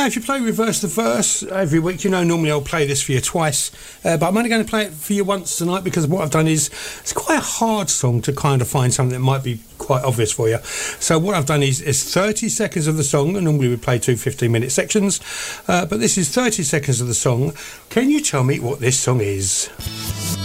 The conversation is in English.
if you play Reverse the Verse every week, you know normally I'll play this for you twice, but I'm only going to play it for you once tonight because what I've done is it's quite a hard song to kind of find something that might be quite obvious for you. So what I've done is 30 seconds of the song, and normally we play two 15-minute sections, but this is 30 seconds of the song. Can you tell me what this song is?